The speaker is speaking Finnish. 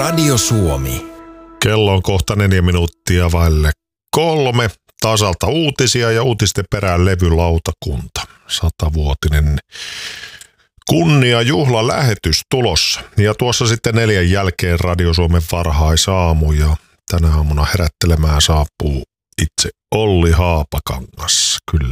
Radio Suomi. Kello on kohta 4 minuuttia vaille 3. Tasalta uutisia ja uutisten perään levylautakunta. 100-vuotinen kunniajuhlalähetys tulossa. Ja tuossa sitten 4 jälkeen Radio Suomen varhaisaamu ja tänä aamuna herättelemään saapuu itse Olli Haapakangas. Kyllä